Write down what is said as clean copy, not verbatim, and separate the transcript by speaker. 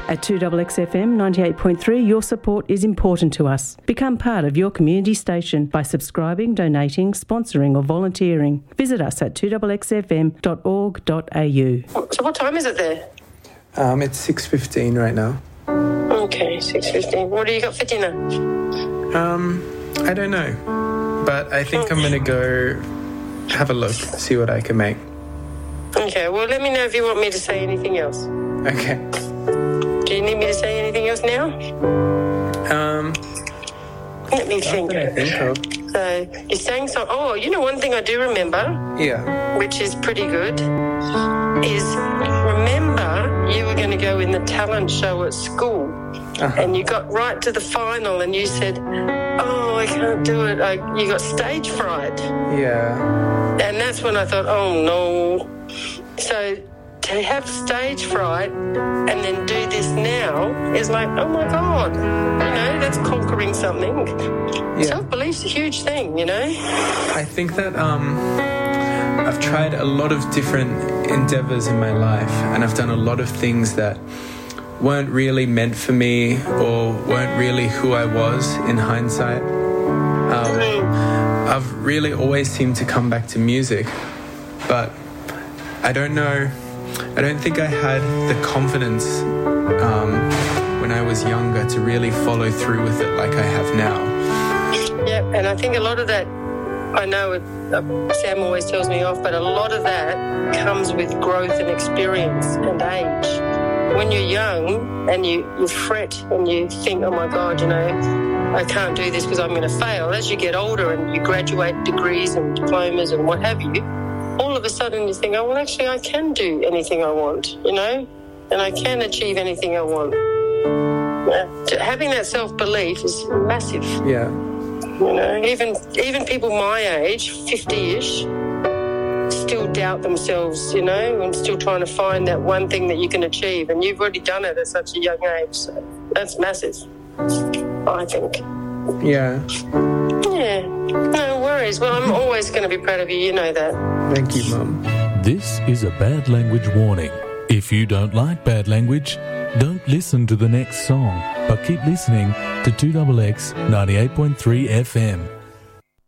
Speaker 1: At 2XXFM 98.3, your support is important to us. Become part of your community station by subscribing, donating, sponsoring or volunteering. Visit us at 2XXFM.org.au.
Speaker 2: So what time is it there?
Speaker 3: It's 6:15 right now.
Speaker 2: Okay, 6:15. What do you got for dinner?
Speaker 3: I don't know. But I think I'm going to go have a look, see what I can make.
Speaker 2: Okay, well, let me know if you want me to say anything else.
Speaker 3: Okay.
Speaker 2: Do you need me to say anything else now? Let me think.
Speaker 3: I think of.
Speaker 2: So, you're saying something. Oh, you know, one thing I do remember,
Speaker 3: Yeah.
Speaker 2: which is pretty good, is remember you were going to go in the talent show at school. And you got right to the final and you said, oh, I can't do it. You got stage fright.
Speaker 3: Yeah.
Speaker 2: And that's when I thought, oh, no. So to have stage fright and then do this now is like, oh, my God. You know, that's conquering something.
Speaker 3: Yeah.
Speaker 2: Self-belief's a huge thing, you know.
Speaker 3: I think that I've tried a lot of different endeavours in my life and I've done a lot of things that weren't really meant for me or weren't really who I was in hindsight. I've really always seemed to come back to music, but I don't think I had the confidence when I was younger to really follow through with it like I have now.
Speaker 2: Yeah, and I think a lot of that, I know Sam always tells me off, but a lot of that comes with growth and experience and age. When you're young and you fret and you think, oh, my God, you know, I can't do this because I'm going to fail. As you get older and you graduate degrees and diplomas and what have you, all of a sudden you think, oh, well, actually, I can do anything I want, you know, and I can achieve anything I want. Having that self-belief is massive.
Speaker 3: Yeah.
Speaker 2: You know, even people my age, 50-ish, still doubt themselves, you know, and still trying to find that one thing that you can achieve. And you've already done it at such a young age. So that's massive, I think.
Speaker 3: Yeah.
Speaker 2: Yeah. No worries. Well, I'm always going to be proud of you. You know that.
Speaker 3: Thank you, Mum.
Speaker 4: This is a bad language warning. If you don't like bad language, don't listen to the next song, but keep listening to 2XX 98.3 FM.